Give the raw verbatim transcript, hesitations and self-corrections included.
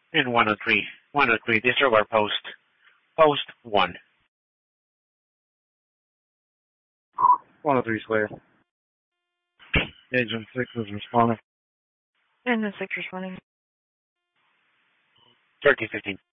In one oh three. one oh three, disregard post. Post one. one oh three square. Agent six is responding. And the six responding. thirteen fifteen.